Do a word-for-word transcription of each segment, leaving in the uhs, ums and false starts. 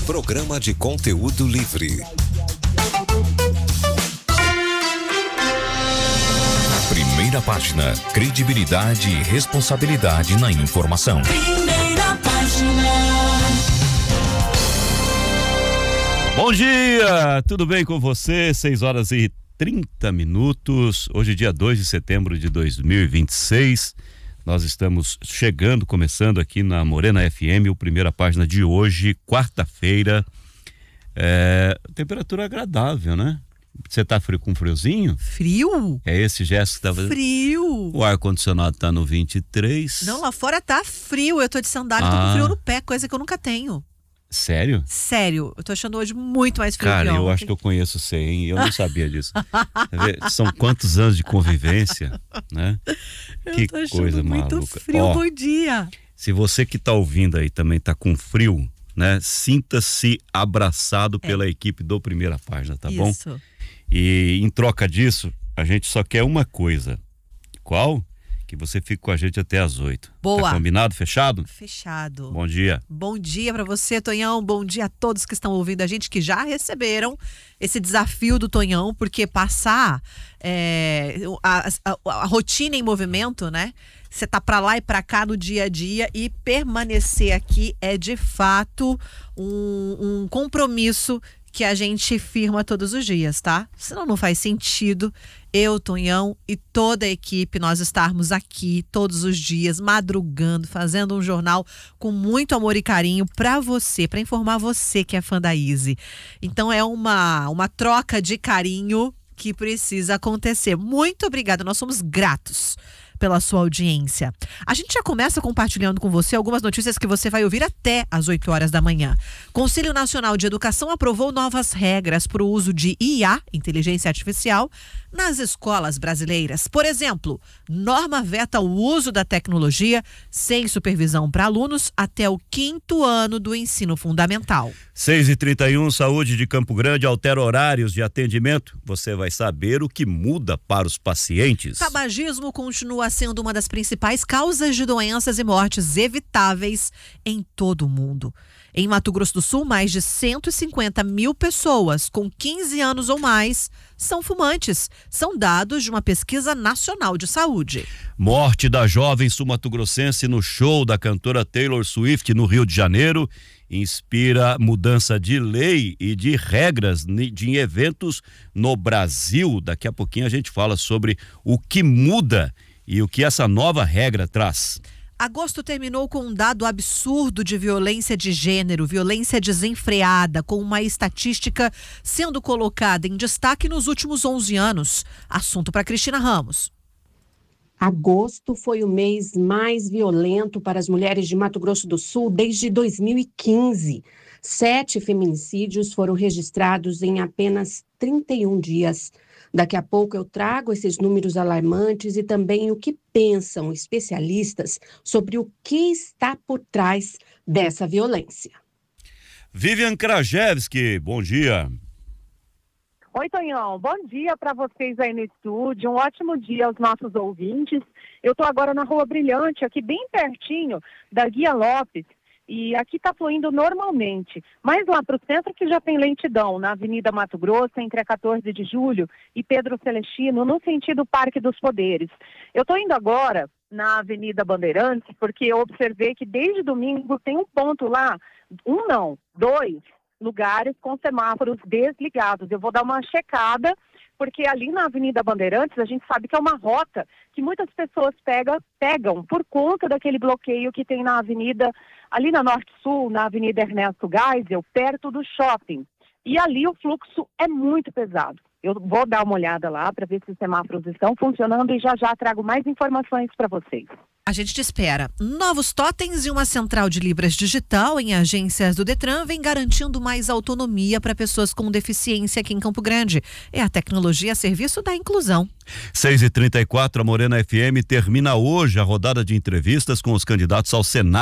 Programa de conteúdo livre. Primeira página, credibilidade e responsabilidade na informação. Primeira página. Bom dia, tudo bem com você? seis horas e trinta minutos. Hoje, dia dois de setembro de dois mil e vinte e seis. Nós estamos chegando, começando aqui na Morena F M, o Primeira Página de hoje, quarta-feira. É, temperatura agradável, né? Você tá frio, com friozinho? Frio? É esse gesto que tá fazendo? Frio. O ar-condicionado tá no vinte e três. Não, lá fora tá frio. Eu tô de sandália, ah. tô com frio no pé, coisa que eu nunca tenho. Sério? Sério. Eu tô achando hoje muito mais frio. Cara, que eu acho que eu conheço você, hein? Eu não sabia disso. São quantos anos de convivência, né? Eu que tô achando coisa muito maluca. Frio. Ó, bom dia. Se você que tá ouvindo aí também tá com frio, né? Sinta-se abraçado é. pela equipe do Primeira Página, tá bom? Isso. E em troca disso, a gente só quer uma coisa. Qual? Que você fique com a gente até às oito. Boa. Tá combinado? Fechado? Fechado. Bom dia. Bom dia pra você, Tonhão. Bom dia a todos que estão ouvindo a gente, que já receberam esse desafio do Tonhão, porque passar é, a, a, a rotina em movimento, né? Você tá pra lá e pra cá no dia a dia, e permanecer aqui é de fato um, um compromisso que a gente firma todos os dias, tá? Senão não faz sentido eu, Tonhão e toda a equipe, nós estarmos aqui todos os dias, madrugando, fazendo um jornal com muito amor e carinho pra você, pra informar você que é fã da Izzy. Então é uma, uma troca de carinho que precisa acontecer. Muito obrigada, nós somos gratos pela sua audiência. A gente já começa compartilhando com você algumas notícias que você vai ouvir até às oito horas da manhã. Conselho Nacional de Educação aprovou novas regras para o uso de I A, inteligência artificial, nas escolas brasileiras. Por exemplo, norma veta o uso da tecnologia sem supervisão para alunos até o quinto ano do ensino fundamental. seis e trinta e um, Saúde de Campo Grande altera horários de atendimento. Você vai saber o que muda para os pacientes. Tabagismo continua sendo uma das principais causas de doenças e mortes evitáveis em todo o mundo. Em Mato Grosso do Sul, mais de cento e cinquenta mil pessoas com quinze anos ou mais são fumantes. São dados de uma pesquisa nacional de saúde. Morte da jovem sul-mato-grossense no show da cantora Taylor Swift no Rio de Janeiro inspira mudança de lei e de regras de eventos no Brasil. Daqui a pouquinho a gente fala sobre o que muda e o que essa nova regra traz. Agosto terminou com um dado absurdo de violência de gênero, violência desenfreada, com uma estatística sendo colocada em destaque nos últimos onze anos. Assunto para Cristina Ramos. Agosto foi o mês mais violento para as mulheres de Mato Grosso do Sul desde dois mil e quinze. Sete feminicídios foram registrados em apenas trinta e um dias. Daqui a pouco eu trago esses números alarmantes e também o que pensam especialistas sobre o que está por trás dessa violência. Vivian Krajewski, bom dia. Oi, Tonhão. Bom dia para vocês aí no estúdio. Um ótimo dia aos nossos ouvintes. Eu estou agora na Rua Brilhante, aqui bem pertinho da Guia Lopes. E aqui está fluindo normalmente, mas lá para o centro que já tem lentidão, na Avenida Mato Grosso, entre a quatorze de julho e Pedro Celestino, no sentido Parque dos Poderes. Eu estou indo agora na Avenida Bandeirantes, porque eu observei que desde domingo tem um ponto lá, um não, dois lugares com semáforos desligados. Eu vou dar uma checada, porque ali na Avenida Bandeirantes a gente sabe que é uma rota que muitas pessoas pega, pegam por conta daquele bloqueio que tem na avenida, ali na Norte Sul, na Avenida Ernesto Geisel, perto do shopping. E ali o fluxo é muito pesado. Eu vou dar uma olhada lá para ver se os semáforos estão funcionando e já já trago mais informações para vocês. A gente te espera. Novos totens e uma central de libras digital em agências do Detran vem garantindo mais autonomia para pessoas com deficiência aqui em Campo Grande. É a tecnologia a serviço da inclusão. seis e trinta e quatro, a Morena F M termina hoje a rodada de entrevistas com os candidatos ao Senado.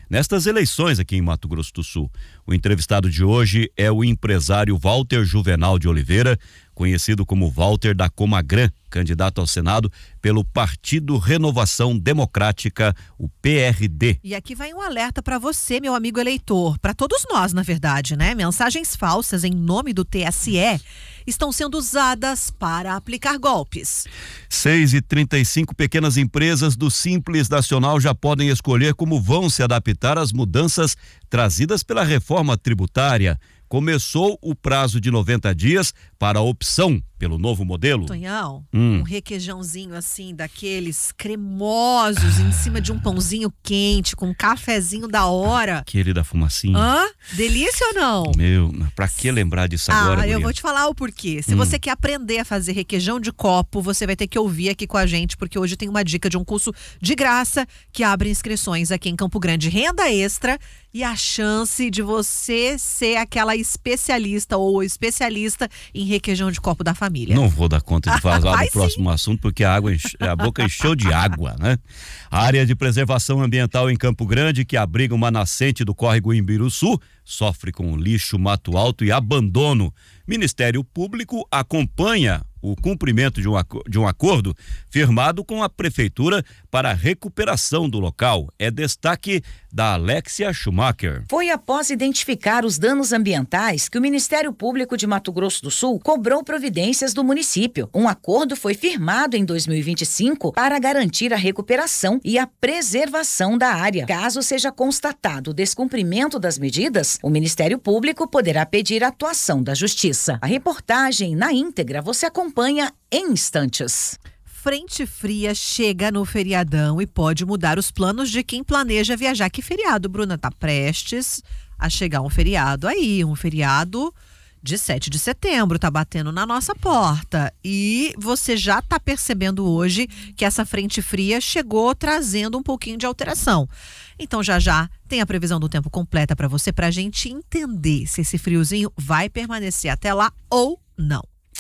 nestas eleições aqui em Mato Grosso do Sul. O entrevistado de hoje é o empresário Walter Juvenal de Oliveira, conhecido como Walter da Comagran, candidato ao Senado pelo Partido Renovação Democrática, o P R D. E aqui vai um alerta para você, meu amigo eleitor, para todos nós, na verdade, né? Mensagens falsas em nome do T S E estão sendo usadas para aplicar golpes. seis e trinta e cinco pequenas empresas do Simples Nacional já podem escolher como vão se adaptar às mudanças trazidas pela reforma tributária. Começou o prazo de noventa dias para a opção pelo novo modelo. Tonhão, hum. um requeijãozinho assim, daqueles cremosos, em cima de um pãozinho quente, com um cafezinho da hora. Aquele da fumacinha. Hã? Delícia ou não? Meu, pra que lembrar disso agora, Ah, guria? eu vou te falar o porquê. Se hum. você quer aprender a fazer requeijão de copo, você vai ter que ouvir aqui com a gente, porque hoje tem uma dica de um curso de graça que abre inscrições aqui em Campo Grande. Renda extra e a chance de você ser aquela especialista ou especialista em requeijão de copo da família. Não vou dar conta de falar Vai do próximo sim. assunto, porque a água enche, a boca encheu de água, né? A área de preservação ambiental em Campo Grande, que abriga uma nascente do córrego Imbiruçu, sofre com lixo, mato alto e abandono. Ministério Público acompanha o cumprimento de um, de um acordo firmado com a Prefeitura para a recuperação do local. É destaque da Alexia Schumacher. Foi após identificar os danos ambientais que o Ministério Público de Mato Grosso do Sul cobrou providências do município. Um acordo foi firmado em dois mil e vinte e cinco para garantir a recuperação e a preservação da área. Caso seja constatado o descumprimento das medidas, o Ministério Público poderá pedir a atuação da Justiça. A reportagem na íntegra você acompanha em instantes. Frente fria chega no feriadão e pode mudar os planos de quem planeja viajar. Que feriado, Bruna? Tá prestes a chegar um feriado aí, um feriado de sete de setembro, tá batendo na nossa porta. E você já tá percebendo hoje que essa frente fria chegou trazendo um pouquinho de alteração. Então já já tem a previsão do tempo completa para você, pra gente entender se esse friozinho vai permanecer até lá ou não.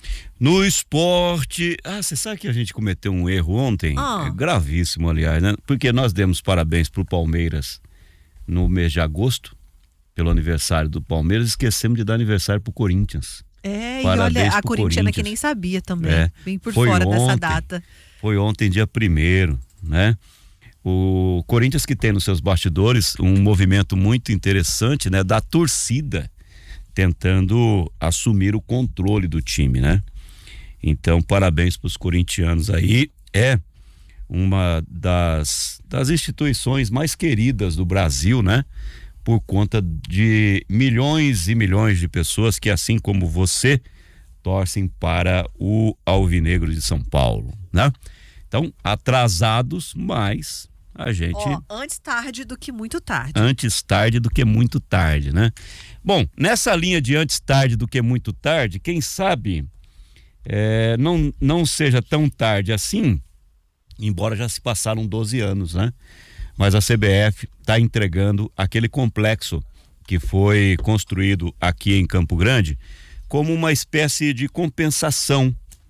No esporte, ah, você sabe que a gente cometeu um erro ontem? Ah. É gravíssimo, aliás, né? Porque nós demos parabéns pro Palmeiras no mês de agosto, pelo aniversário do Palmeiras, esquecemos de dar aniversário pro Corinthians. É, Parabéns e olha, a pro corintiana que Corinthians. nem sabia também, É, bem por foi fora dessa ontem. data. Foi ontem, dia primeiro, né? O Corinthians, que tem nos seus bastidores um movimento muito interessante, né? Da torcida tentando assumir o controle do time, né? Então, parabéns para os corintianos aí. É uma das, das instituições mais queridas do Brasil, né? Por conta de milhões e milhões de pessoas que, assim como você, torcem para o Alvinegro de São Paulo, né? Então, atrasados, mas a gente... Ó, antes tarde do que muito tarde. Antes tarde do que muito tarde, né? Bom, nessa linha de antes tarde do que muito tarde, quem sabe é, não, não seja tão tarde assim, embora já se passaram doze anos, né? Mas a C B F está entregando aquele complexo que foi construído aqui em Campo Grande como uma espécie de compensação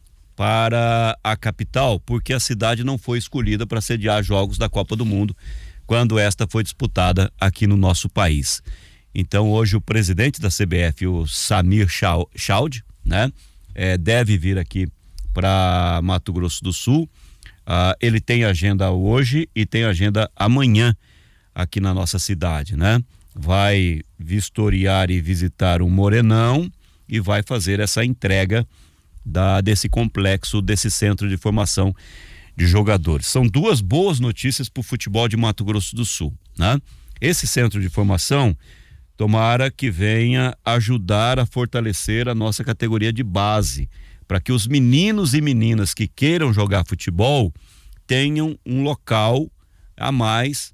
para a capital, porque a cidade não foi escolhida para sediar jogos da Copa do Mundo quando esta foi disputada aqui no nosso país. Então hoje o presidente da C B F, o Samir Chaud, né, é, deve vir aqui para Mato Grosso do Sul. Ah, ele tem agenda hoje e tem agenda amanhã aqui na nossa cidade, né? Vai vistoriar e visitar o Morenão e vai fazer essa entrega da, desse complexo, desse centro de formação de jogadores. São duas boas notícias para o futebol de Mato Grosso do Sul, né? Esse centro de formação, tomara que venha ajudar a fortalecer a nossa categoria de base, para que os meninos e meninas que queiram jogar futebol tenham um local a mais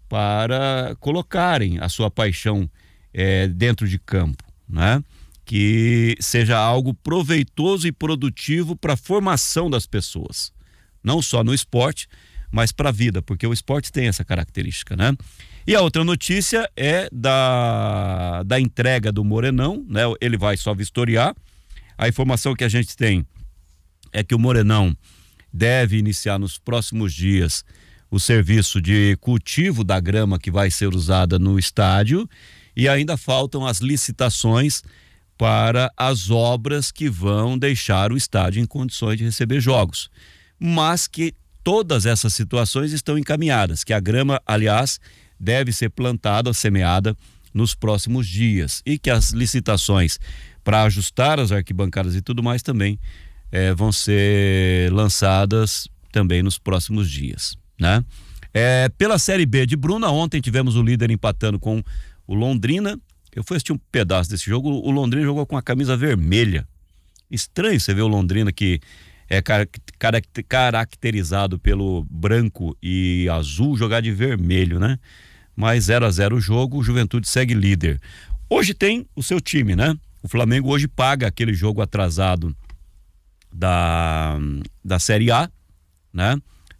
para colocarem a sua paixão é, dentro de campo, né? Que seja algo proveitoso e produtivo para a formação das pessoas, não só no esporte, mas para a vida, porque o esporte tem essa característica, né? E a outra notícia é da, da entrega do Morenão, né? Ele vai só vistoriar. A informação que a gente tem é que o Morenão deve iniciar nos próximos dias o serviço de cultivo da grama que vai ser usada no estádio, e ainda faltam as licitações para as obras que vão deixar o estádio em condições de receber jogos. Mas que todas essas situações estão encaminhadas, que a grama, aliás, deve ser plantada, semeada nos próximos dias, e que as licitações para ajustar as arquibancadas e tudo mais também eh, vão ser lançadas também nos próximos dias, né? É, pela Série B de Bruna, ontem tivemos o líder empatando com o Londrina. Eu fui assistir um pedaço desse jogo. O Londrina jogou com a camisa vermelha. Estranho você ver o Londrina, que é car caracterizado pelo branco e azul, jogar de vermelho, né? Mas zero a zero o jogo, o Juventude segue líder. Hoje tem o seu time, né? O Flamengo hoje paga aquele jogo atrasado da, da Série A, né?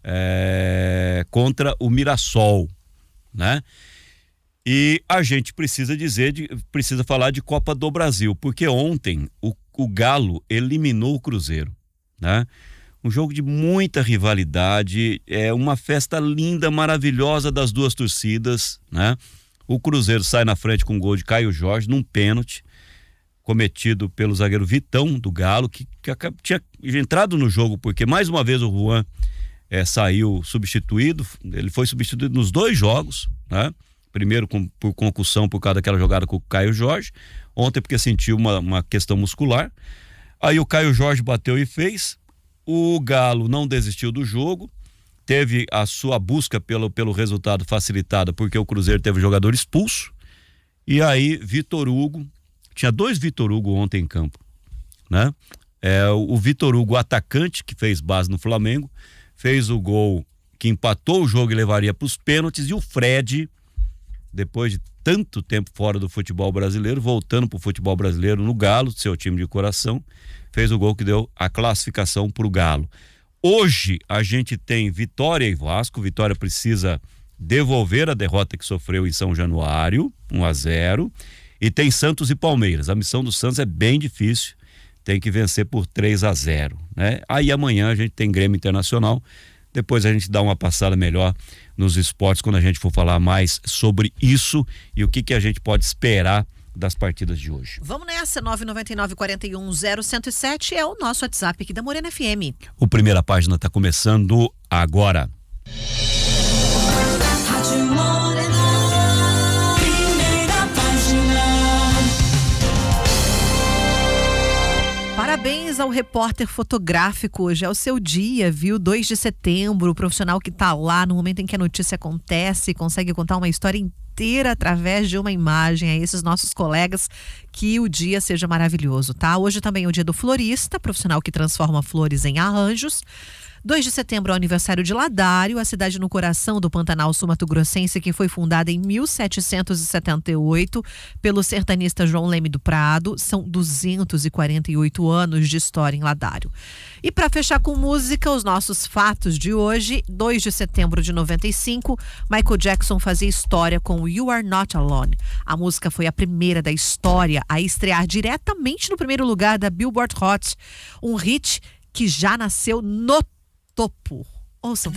É, contra o Mirassol, né? E a gente precisa dizer, de, precisa falar de Copa do Brasil, porque ontem o, o Galo eliminou o Cruzeiro, né? Um jogo de muita rivalidade, é uma festa linda, maravilhosa das duas torcidas, né? O Cruzeiro sai na frente com um gol de Caio Jorge num pênalti cometido pelo zagueiro Vitão do Galo, que, que tinha entrado no jogo porque mais uma vez o Juan É, saiu substituído. Ele foi substituído nos dois jogos, né? Primeiro com, por concussão por causa daquela jogada com o Caio Jorge, ontem porque sentiu uma, uma questão muscular. Aí o Caio Jorge bateu e fez. O Galo não desistiu do jogo, teve a sua busca pelo, pelo resultado facilitada porque o Cruzeiro teve o jogador expulso. E aí Vitor Hugo, tinha dois Vitor Hugo ontem em campo, né? É, o Vitor Hugo, atacante, que fez base no Flamengo, fez o gol que empatou o jogo e levaria para os pênaltis, e o Fred, depois de tanto tempo fora do futebol brasileiro, voltando para o futebol brasileiro no Galo, seu time de coração, fez o gol que deu a classificação para o Galo. Hoje a gente tem Vitória e Vasco. Vitória precisa devolver a derrota que sofreu em São Januário, um a zero, e tem Santos e Palmeiras. A missão do Santos é bem difícil, tem que vencer por três a zero, né? Aí amanhã a gente tem Grêmio Internacional, depois a gente dá uma passada melhor nos esportes quando a gente for falar mais sobre isso e o que que a gente pode esperar das partidas de hoje. Vamos nessa, nove nove nove, quatro um zero, um zero sete é o nosso WhatsApp aqui da Morena F M. O Primeira Página está começando agora. Rádio Morena, Primeira Página. Parabéns ao repórter fotográfico, hoje é o seu dia, viu? dois de setembro, o profissional que está lá no momento em que a notícia acontece, consegue contar uma história inteira através de uma imagem. A esses nossos colegas, que o dia seja maravilhoso, tá? Hoje também é o dia do florista, profissional que transforma flores em arranjos. dois de setembro é o aniversário de Ladário, a cidade no coração do Pantanal sul-mato-grossense, que foi fundada em mil setecentos e setenta e oito pelo sertanista João Leme do Prado. São duzentos e quarenta e oito anos de história em Ladário. E para fechar com música, os nossos fatos de hoje, dois de setembro de noventa e cinco, Michael Jackson fazia história com You Are Not Alone. A música foi a primeira da história a estrear diretamente no primeiro lugar da Billboard Hot, um hit que já nasceu no topo. Ouçam.